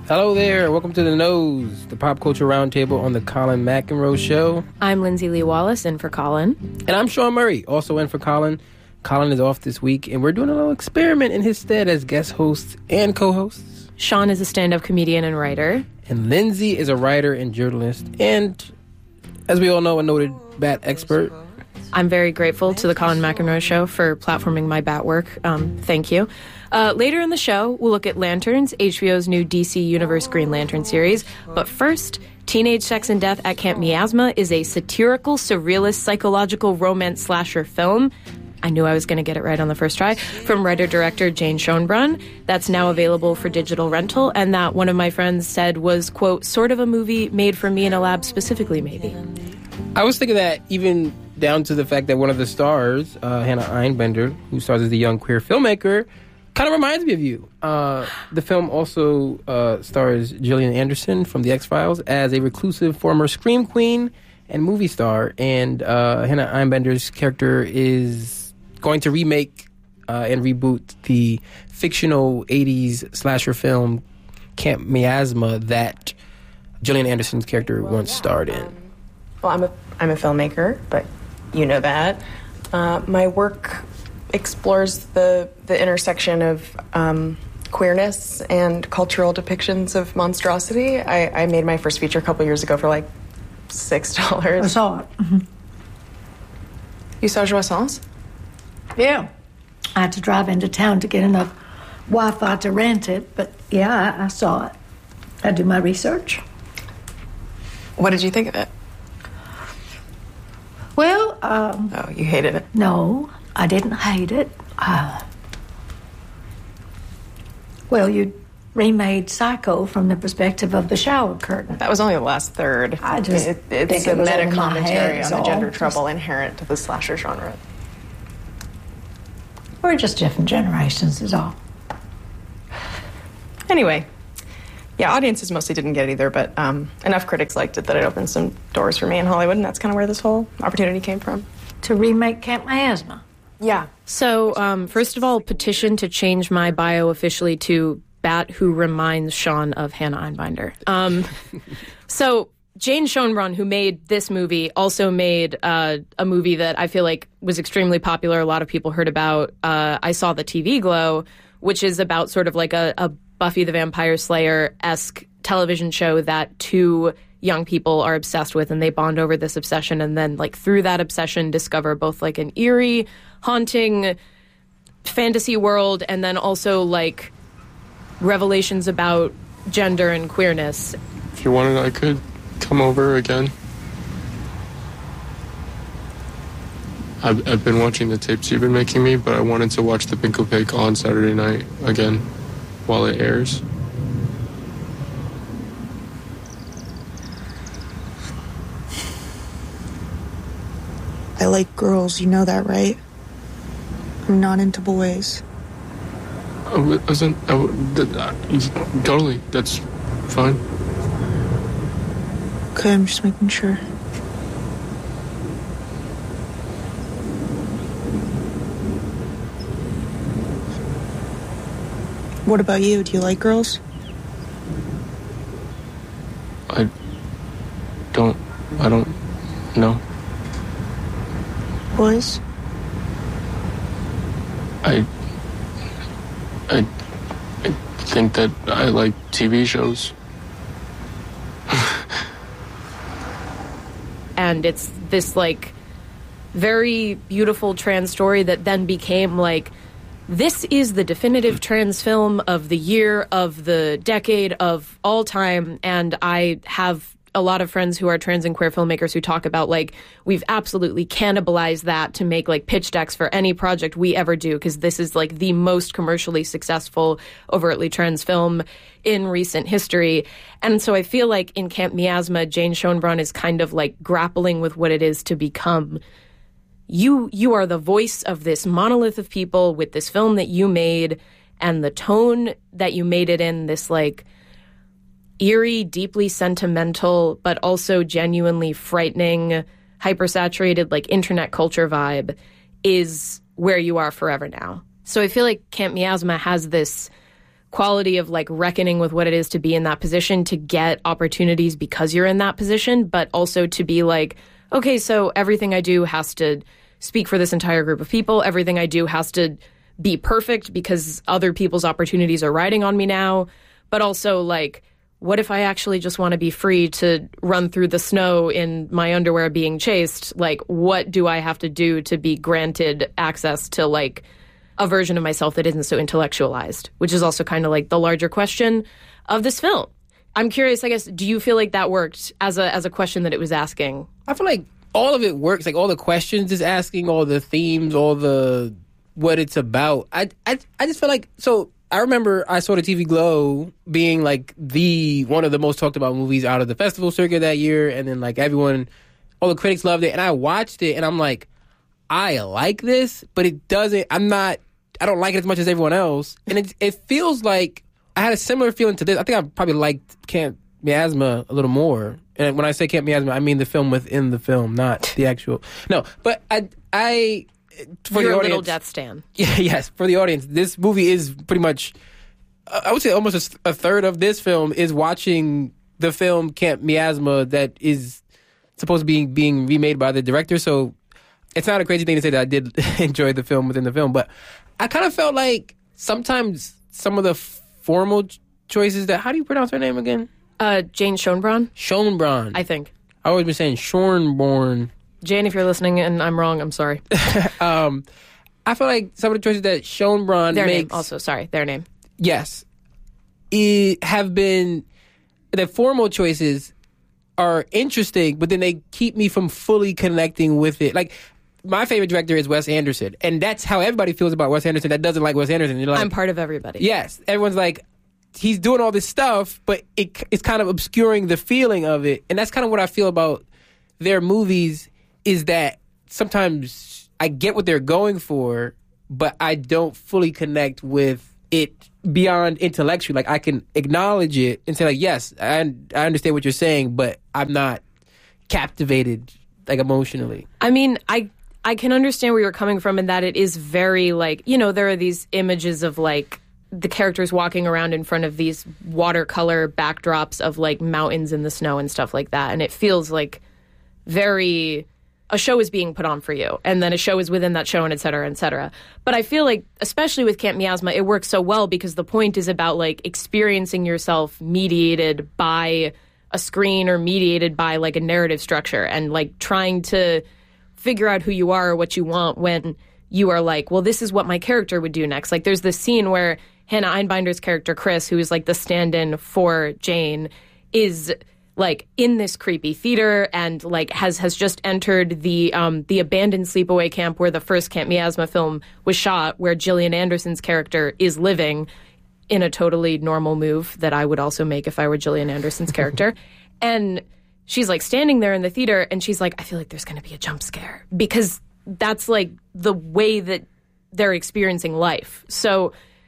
Hello there. Welcome to The Nose, the pop culture roundtable on the Colin McEnroe Show. I'm Lindsay Lee Wallace, in for Colin. And I'm Sean Murray, also in for Colin. Colin is off this week, and we're doing a little experiment in his stead as guest hosts and co-hosts. Sean is a stand-up comedian and writer. And Lindsay is a writer and journalist, and, as we all know, a noted bat expert. I'm very grateful to the Colin McEnroe Show for platforming my bat work. Thank you. Later in the show, we'll look at Lanterns, HBO's new DC Universe Green Lantern series. But first, Teenage Sex and Death at Camp Miasma is a satirical, surrealist, psychological romance slasher film. I knew I was going to get it right on the first try. From writer-director Jane Schoenbrunn. That's now available for digital rental, and that one of my friends said was, quote, sort of a movie made for me in a lab specifically, maybe. I was thinking that even down to the fact that one of the stars, Hannah Einbender, who stars as a young queer filmmaker, kind of reminds me of you. The film also stars Gillian Anderson from The X-Files as a reclusive former scream queen and movie star. And Hannah Einbender's character is going to remake and reboot the fictional 80s slasher film Camp Miasma that Gillian Anderson's character once starred in. Well, I'm a filmmaker, but you know that. My work explores the intersection of queerness and cultural depictions of monstrosity. I made my first feature a couple years ago for like $6. I saw it. Mm-hmm. You saw Joissance? Yeah. I had to drive into town to get enough Wi-Fi to rent it, but yeah, I saw it. I do my research. What did you think of it? Well, oh, you hated it? No, I didn't hate it. Well, you remade Psycho from the perspective of the shower curtain. That was only the last third. I just it's a meta-commentary on the gender trouble inherent to the slasher genre. We're just different generations is all. Anyway, yeah, audiences mostly didn't get it either, but enough critics liked it that it opened some doors for me in Hollywood, and that's kind of where this whole opportunity came from. To remake Camp Miasma? Yeah. So, first of all, petition to change my bio officially to Bat Who Reminds Sean of Hannah Einbinder. So, Jane Schoenbrunn, who made this movie, also made a movie that I feel like was extremely popular. A lot of people heard about. I saw the TV Glow, which is about sort of like a Buffy the Vampire Slayer-esque television show that two young people are obsessed with, and they bond over this obsession, and then like through that obsession discover both like an eerie, haunting fantasy world, and then also like revelations about gender and queerness. If you wanted, I could come over again. I've been watching the tapes you've been making me, but I wanted to watch The Pink Opaque on Saturday night again while it airs. I like girls, you know that, right? I'm not into boys. Totally, that's fine. Okay, I'm just making sure. What about you? Do you like girls? I don't know. Boys? I think that I like TV shows. And it's this like very beautiful trans story that then became like, this is the definitive trans film of the year, of the decade, of all time. And I have a lot of friends who are trans and queer filmmakers who talk about, like, we've absolutely cannibalized that to make, like, pitch decks for any project we ever do, because this is, like, the most commercially successful overtly trans film in recent history. And so I feel like in Camp Miasma, Jane Schoenbrunn is kind of, like, grappling with what it is to become. You are the voice of this monolith of people with this film that you made, and the tone that you made it in, this, like, eerie, deeply sentimental, but also genuinely frightening, hypersaturated, like, internet culture vibe is where you are forever now. So I feel like Camp Miasma has this quality of like reckoning with what it is to be in that position, to get opportunities because you're in that position, but also to be like, okay, so everything I do has to speak for this entire group of people. Everything I do has to be perfect because other people's opportunities are riding on me now. But also, like, what if I actually just want to be free to run through the snow in my underwear being chased? Like, what do I have to do to be granted access to, like, a version of myself that isn't so intellectualized? Which is also kind of like the larger question of this film. I'm curious, I guess, do you feel like that worked as a question that it was asking? I feel like all of it works. Like, all the questions it's asking, all the themes, all the what it's about. I just feel like, so I remember I saw the TV Glow being like one of the most talked about movies out of the festival circuit that year, and then like everyone, all the critics loved it, and I watched it, and I'm like, I like this, but it doesn't. I don't like it as much as everyone else, and it feels like I had a similar feeling to this. I think I probably liked Camp Miasma a little more, and when I say Camp Miasma, I mean the film within the film, not the actual. No, but I for You're the a audience, little Death Stan. Yeah, yes, for the audience, this movie is pretty much, I would say almost a third of this film is watching the film Camp Miasma that is supposed to be being remade by the director. So it's not a crazy thing to say that I did enjoy the film within the film, but I kind of felt like sometimes some of the formal choices that, how do you pronounce her name again? Jane Schoenbrunn? Schoenbrunn. I think. I always been saying Schornborn. Jane, if you're listening and I'm wrong, I'm sorry. I feel like some of the choices that Schoenbrunn Their makes... name also, sorry, their name. Yes. Have been... The formal choices are interesting, but then they keep me from fully connecting with it. Like, my favorite director is Wes Anderson, and that's how everybody feels about Wes Anderson that doesn't like Wes Anderson. You're like, I'm part of everybody. Yes. Everyone's like, he's doing all this stuff, but it's kind of obscuring the feeling of it. And that's kind of what I feel about their movies, is that sometimes I get what they're going for, but I don't fully connect with it beyond intellectually. Like, I can acknowledge it and say, like, yes, I understand what you're saying, but I'm not captivated, like, emotionally. I mean, I can understand where you're coming from in that it is very, like, you know, there are these images of, like, the characters walking around in front of these watercolor backdrops of, like, mountains in the snow and stuff like that. And it feels like very... a show is being put on for you, and then a show is within that show, and et cetera, et cetera. But I feel like, especially with Camp Miasma, it works so well because the point is about, like, experiencing yourself mediated by a screen or mediated by, like, a narrative structure, and, like, trying to figure out who you are or what you want when you are like, well, this is what my character would do next. Like, there's this scene where Hannah Einbinder's character, Chris, who is, like, the stand-in for Jane, is... like, in this creepy theater, and, like, has just entered the abandoned sleepaway camp where the first Camp Miasma film was shot, where Gillian Anderson's character is living, in a totally normal move that I would also make if I were Gillian Anderson's character. And she's, like, standing there in the theater, and she's like, I feel like there's going to be a jump scare. Because that's, like, the way that they're experiencing life. So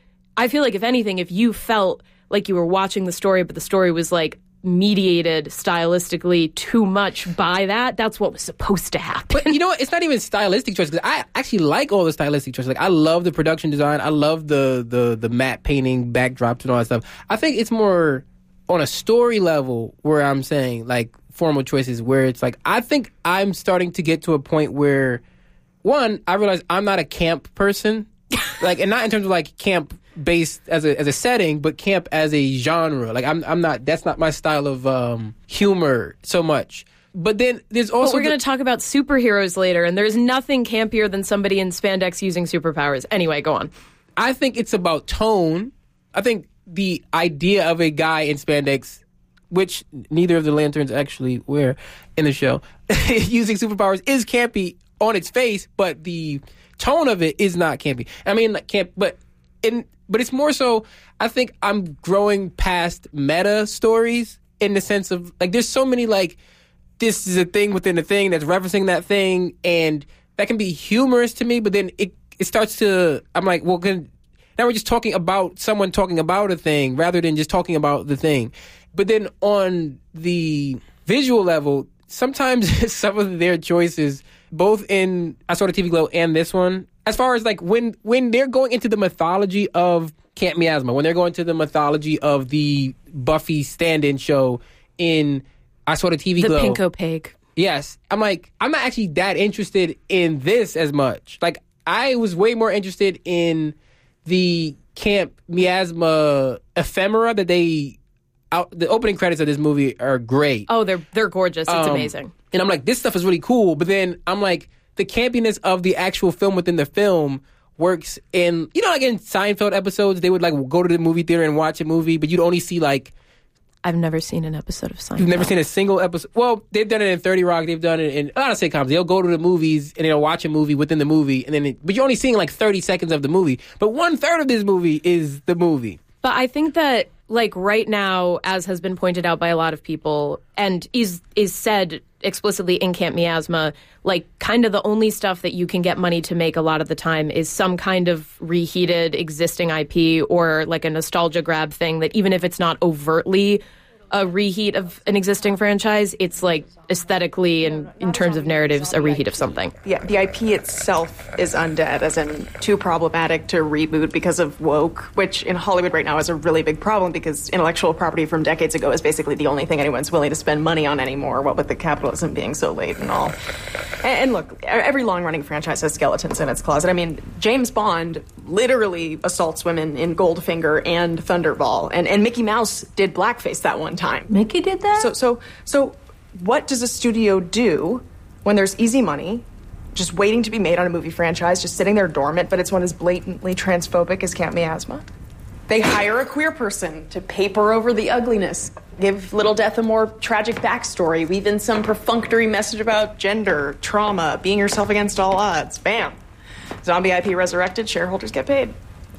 I feel like, if anything, if you felt like you were watching the story, but the story was, like, mediated stylistically too much by that's what was supposed to happen. But you know what? It's not even stylistic choices. Because I actually like all the stylistic choices. Like, I love the production design. I love the matte painting, backdrops, and all that stuff. I think it's more on a story level where I'm saying, like, formal choices, where it's like, I think I'm starting to get to a point where, one, I realize I'm not a camp person. Like, and not in terms of, like, camp based as a setting, but camp as a genre. Like, I'm not, that's not my style of humor so much. But then there's also... But we're going to talk about superheroes later, and there's nothing campier than somebody in spandex using superpowers. Anyway, go on. I think it's about tone. I think the idea of a guy in spandex, which neither of the Lanterns actually wear in the show, using superpowers is campy on its face, but the tone of it is not campy. I mean, like, camp, but it's more so, I think I'm growing past meta stories in the sense of, like, there's so many, like, this is a thing within a thing that's referencing that thing, and that can be humorous to me, but then it starts to, I'm like, well, now we're just talking about someone talking about a thing rather than just talking about the thing. But then on the visual level, sometimes some of their choices, both in I Saw the TV Glow and this one, as far as, like, when they're going into the mythology of Camp Miasma, when they're going to the mythology of the Buffy stand-in show in I Saw the TV Glow. The Pinko Pig. Yes. I'm like, I'm not actually that interested in this as much. Like, I was way more interested in the Camp Miasma ephemera that the opening credits of this movie are great. Oh, they're gorgeous. It's amazing. And I'm like, this stuff is really cool. But then I'm like, the campiness of the actual film within the film works in, like in Seinfeld episodes, they would like go to the movie theater and watch a movie, but you'd only see like... I've never seen an episode of Seinfeld. You've never seen a single episode? Well, they've done it in 30 Rock. They've done it in a lot of sitcoms. They'll go to the movies and they'll watch a movie within the movie, but you're only seeing like 30 seconds of the movie. But 1/3 of this movie is the movie. But I think that, like, right now, as has been pointed out by a lot of people, and is said explicitly in Camp Miasma, like, kind of the only stuff that you can get money to make a lot of the time is some kind of reheated existing IP or, like, a nostalgia grab thing that even if it's not overtly a reheat of an existing franchise, it's like aesthetically and in terms of narratives a reheat of something. Yeah, the IP itself is undead, as in too problematic to reboot because of woke, which in Hollywood right now is a really big problem because intellectual property from decades ago is basically the only thing anyone's willing to spend money on anymore, what with the capitalism being so late and all. And look, every long-running franchise has skeletons in its closet. I mean, James Bond literally assaults women in Goldfinger and Thunderball, and Mickey Mouse did blackface that one time. Mickey did that? So what does a studio do when there's easy money, just waiting to be made on a movie franchise, just sitting there dormant, but it's one as blatantly transphobic as Camp Miasma? They hire a queer person to paper over the ugliness, give Little Death a more tragic backstory, weave in some perfunctory message about gender, trauma, being yourself against all odds. Bam. Zombie IP resurrected, shareholders get paid.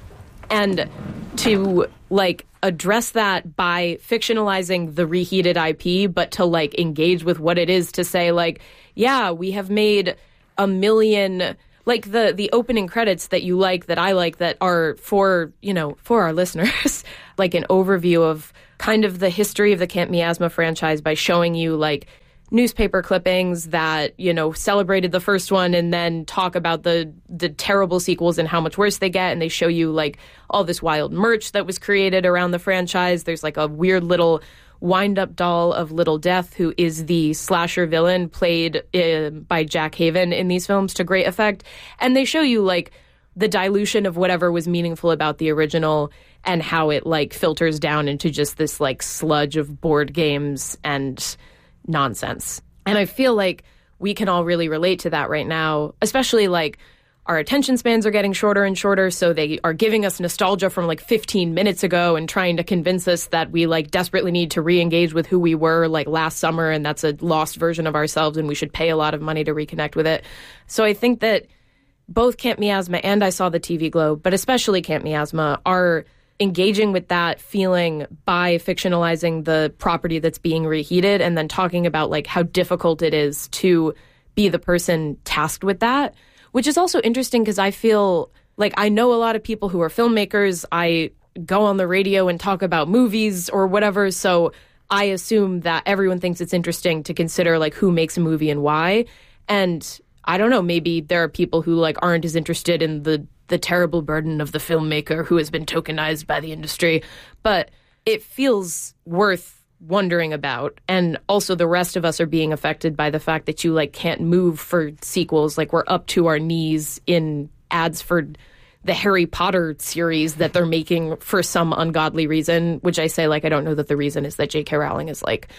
And to, like, address that by fictionalizing the reheated IP, but to, like, engage with what it is to say, like, yeah, we have made 1 million... Like, the opening credits that you like, that I like, that are for our listeners, like an overview of kind of the history of the Camp Miasma franchise by showing you, like, newspaper clippings that, celebrated the first one and then talk about the terrible sequels and how much worse they get. And they show you, like, all this wild merch that was created around the franchise. There's, like, a weird little wind-up doll of Little Death, who is the slasher villain played by Jack Haven in these films to great effect. And they show you, like, the dilution of whatever was meaningful about the original and how it, like, filters down into just this, like, sludge of board games and nonsense. And I feel like we can all really relate to that right now, especially, like, our attention spans are getting shorter and shorter, so they are giving us nostalgia from, like, 15 minutes ago and trying to convince us that we, like, desperately need to re-engage with who we were, like, last summer, and that's a lost version of ourselves, and we should pay a lot of money to reconnect with it. So I think that both Camp Miasma and I Saw the TV Glow, but especially Camp Miasma, are engaging with that feeling by fictionalizing the property that's being reheated and then talking about, like, how difficult it is to be the person tasked with that. Which is also interesting because I feel like I know a lot of people who are filmmakers. I go on the radio and talk about movies or whatever. So I assume that everyone thinks it's interesting to consider, like, who makes a movie and why. And I don't know, maybe there are people who, like, aren't as interested in the terrible burden of the filmmaker who has been tokenized by the industry. But it feels worth wondering about. And also the rest of us are being affected by the fact that you, like, can't move for sequels. Like, we're up to our knees in ads for the Harry Potter series that they're making for some ungodly reason, which I say, like, I don't know that the reason is that J.K. Rowling is like,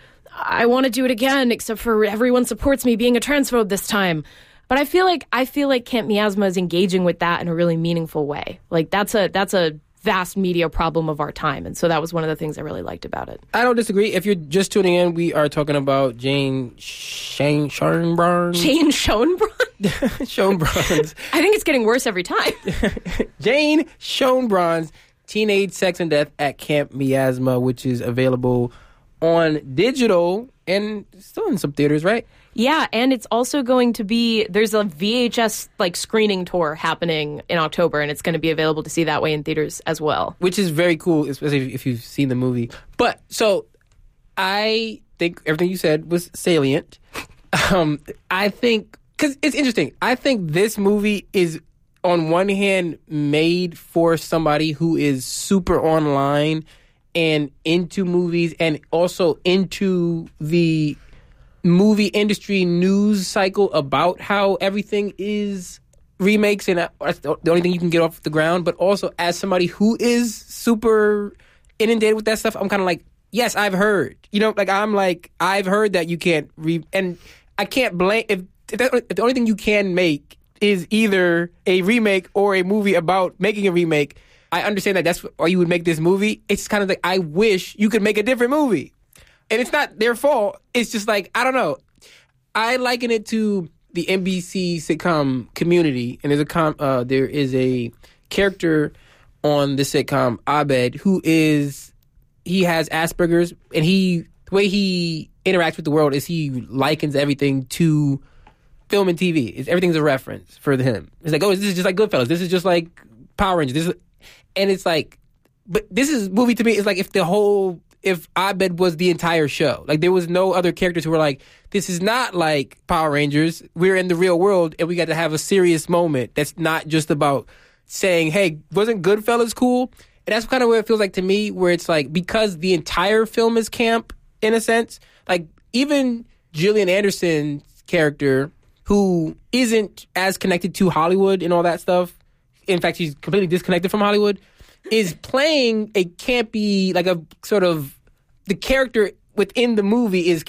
I want to do it again, except for everyone supports me being a transphobe this time. But I feel like Camp Miasma is engaging with that in a really meaningful way. Like, that's a vast media problem of our time. And so that was one of the things I really liked about it. I don't disagree. If you're just tuning in, we are talking about Jane Schoenbrunn. Jane Schoenbrunn? Schoenbrunn's. I think it's getting worse every time. Jane Schoenbrunn's Teenage Sex and Death at Camp Miasma, which is available on digital and still in some theaters, right? Yeah, and it's also going to be, there's a VHS, like, screening tour happening in October, and it's going to be available to see that way in theaters as well. Which is very cool, especially if you've seen the movie. But, so, I think everything you said was salient. I think, because it's interesting, I think this movie is on one hand, made for somebody who is super online and into movies and also into the movie industry news cycle about how everything is remakes and that's the only thing you can get off the ground. But also as somebody who is super inundated with that stuff, I'm kind of like, yes, I've heard. You know, like I've heard that you can't and I can't blame if the only thing you can make is either a remake or a movie about making a remake. I understand that that's why you would make this movie. It's kind of like, I wish you could make a different movie. And it's not their fault. It's just like, I don't know. I liken it to the NBC sitcom Community. And there is a character on the sitcom, Abed, he has Asperger's. And the way he interacts with the world is he likens everything to film and TV. Everything's a reference for him. It's like, oh, this is just like Goodfellas. This is just like Power Rangers. And it's like, but this is movie to me is like if Abed was the entire show. Like there was no other characters who were like, this is not like Power Rangers. We're in the real world and we got to have a serious moment that's not just about saying, hey, wasn't Goodfellas cool? And that's kind of what it feels like to me, where it's like, because the entire film is camp in a sense, like even Gillian Anderson's character, who isn't as connected to Hollywood and all that stuff, in fact, she's completely disconnected from Hollywood, is playing a campy, like a sort of, the character within the movie is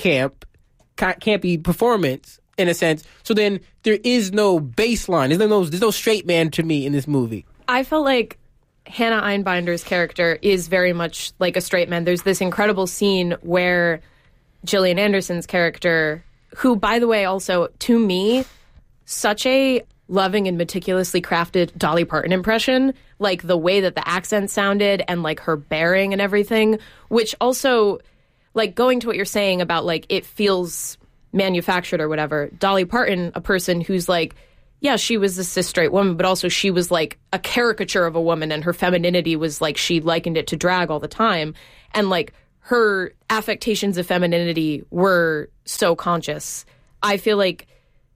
campy performance, in a sense. So then there is no baseline. There's no straight man to me in this movie. I felt like Hannah Einbinder's character is very much like a straight man. There's this incredible scene where Gillian Anderson's character, who, by the way, also, to me, such a loving and meticulously crafted Dolly Parton impression, like the way that the accent sounded and like her bearing and everything, which also, like going to what you're saying about like it feels manufactured or whatever. Dolly Parton, a person who's like, yeah, she was a cis straight woman, but also she was like a caricature of a woman, and her femininity was like, she likened it to drag all the time. And like her affectations of femininity were so conscious. I feel like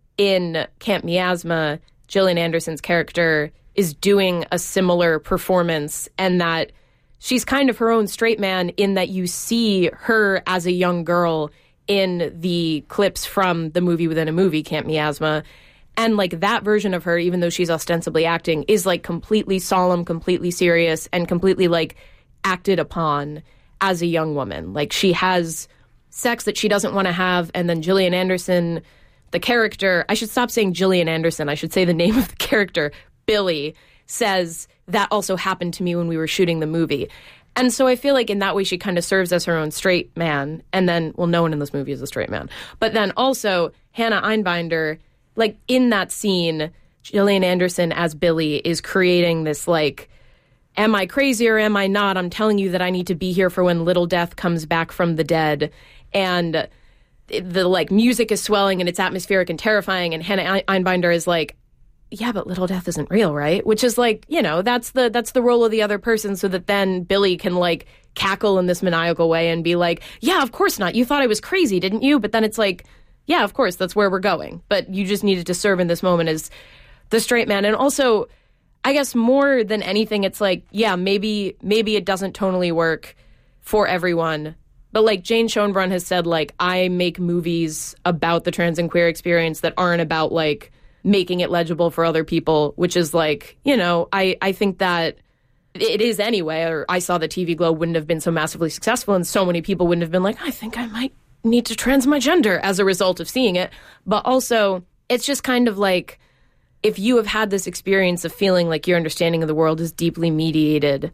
in Camp Miasma, Gillian Anderson's character is doing a similar performance, and that she's kind of her own straight man in that you see her as a young girl in the clips from the movie within a movie, Camp Miasma. And like that version of her, even though she's ostensibly acting, is like completely solemn, completely serious, and completely like acted upon as a young woman. Like she has sex that she doesn't want to have, and then Gillian Anderson, the character, I should stop saying Gillian Anderson, I should say the name of the character, Billy, says that also happened to me when we were shooting the movie. And so I feel like in that way she kind of serves as her own straight man. And then, well, no one in this movie is a straight man. But then also Hannah Einbinder, like in that scene, Gillian Anderson as Billy is creating this like, am I crazy or am I not? I'm telling you that I need to be here for when Little Death comes back from the dead. And the like music is swelling and it's atmospheric and terrifying. And Hannah Einbinder is like, yeah, but Little Death isn't real, right? Which is like, you know, that's the role of the other person, so that then Billy can like cackle in this maniacal way and be like, yeah, of course not. You thought I was crazy, didn't you? But then it's like, yeah, of course, that's where we're going. But you just needed to serve in this moment as the straight man. And also, I guess more than anything, it's like, yeah, maybe it doesn't tonally work for everyone. But like Jane Schoenbrunn has said, like, I make movies about the trans and queer experience that aren't about like making it legible for other people, which is like, you know, I think that it is anyway, or I saw that TV Globe wouldn't have been so massively successful and so many people wouldn't have been like, I think I might need to trans my gender as a result of seeing it. But also, it's just kind of like, if you have had this experience of feeling like your understanding of the world is deeply mediated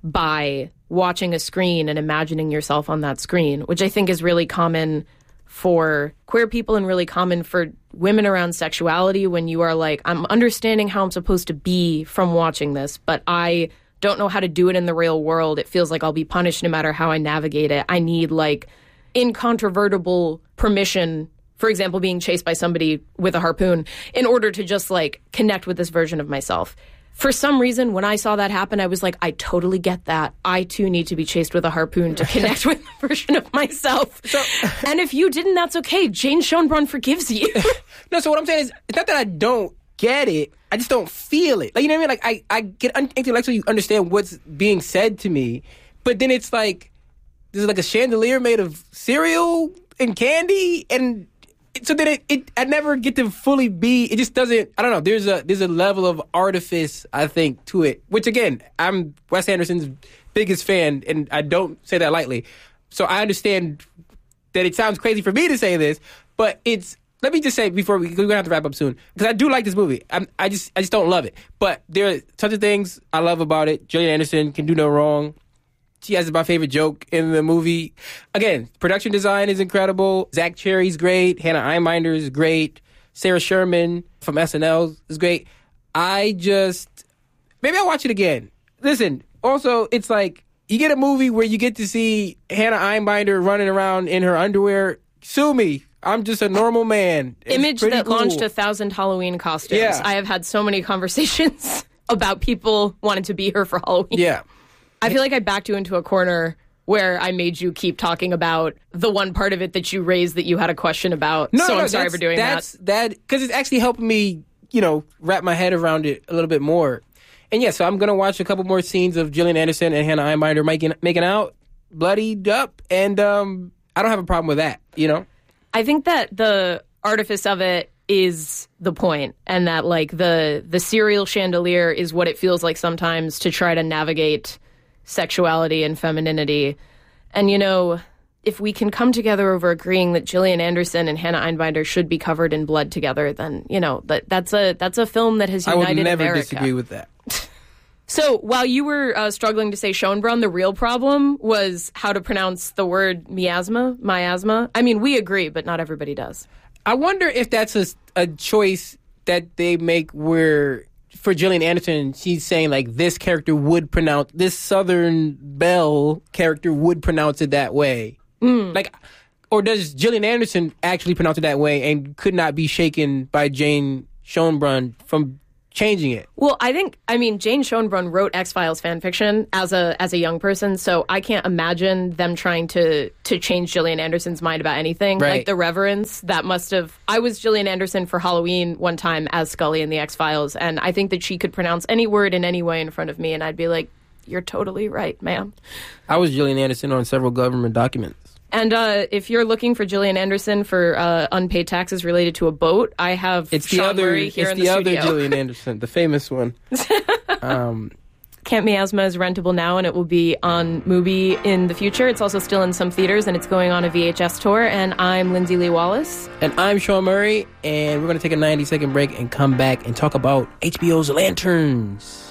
by watching a screen and imagining yourself on that screen, which I think is really common for queer people and really common for women around sexuality, when you are like, I'm understanding how I'm supposed to be from watching this, but I don't know how to do it in the real world. It feels like I'll be punished no matter how I navigate it. I need like incontrovertible permission, for example, being chased by somebody with a harpoon, in order to just like connect with this version of myself. For some reason, when I saw that happen, I was like, I totally get that. I, too, need to be chased with a harpoon to connect with the version of myself. And if you didn't, that's okay. Jane Schoenbrunn forgives you. No, so what I'm saying is, it's not that I don't get it. I just don't feel it. Like, you know what I mean? Like, I get intellectually understand what's being said to me, but then it's like, there's like a chandelier made of cereal and candy, and so then I never get to fully be. It just doesn't. I don't know. There's a level of artifice, I think, to it. Which again, I'm Wes Anderson's biggest fan, and I don't say that lightly. So I understand that it sounds crazy for me to say this, but it's. Let me just say before we're gonna have to wrap up soon, because I do like this movie. I just don't love it, but there are tons of things I love about it. Gillian Anderson can do no wrong. She has my favorite joke in the movie. Again, production design is incredible. Zach Cherry's great. Hannah Einbinder is great. Sarah Sherman from SNL is great. Maybe I'll watch it again. Listen, also, it's like, you get a movie where you get to see Hannah Einbinder running around in her underwear. Sue me. I'm just a normal man. It's Image that cool. launched 1,000 Halloween costumes. Yeah. I have had so many conversations about people wanting to be her for Halloween. Yeah. I feel like I backed you into a corner where I made you keep talking about the one part of it that you raised that you had a question about. I'm sorry for doing that. Because it's actually helping me, wrap my head around it a little bit more. And yeah, so I'm going to watch a couple more scenes of Gillian Anderson and Hannah Einbinder making out, bloodied up, and I don't have a problem with that, I think that the artifice of it is the point, and that like the cereal chandelier is what it feels like sometimes to try to navigate sexuality and femininity. And if we can come together over agreeing that Gillian Anderson and Hannah Einbinder should be covered in blood together, then that's a film that has united America. I would never disagree with that. So while you were struggling to say Schönbrunn, the real problem was how to pronounce the word miasma. I mean, we agree, but not everybody does. I wonder if that's a choice that they make where, for Gillian Anderson, she's saying, like, this Southern Belle character would pronounce it that way. Like, or does Gillian Anderson actually pronounce it that way and could not be shaken by Jane Schönbrunn from changing it? Well, Jane Schönbrunn wrote X-Files fan fiction as a young person, so I can't imagine them trying to change Gillian Anderson's mind about anything. Right. Like the reverence that must have... I was Gillian Anderson for Halloween one time as Scully in the X-Files, and I think that she could pronounce any word in any way in front of me, and I'd be like, you're totally right, ma'am. I was Gillian Anderson on several government documents. And if you're looking for Gillian Anderson for unpaid taxes related to a boat, I have Sean Murray here in the studio. It's the other Gillian Anderson, the famous one. Camp Miasma is rentable now, and it will be on Mubi in the future. It's also still in some theaters, and it's going on a VHS tour. And I'm Lindsay Lee Wallace. And I'm Sean Murray, and we're going to take a 90-second break and come back and talk about HBO's Lanterns.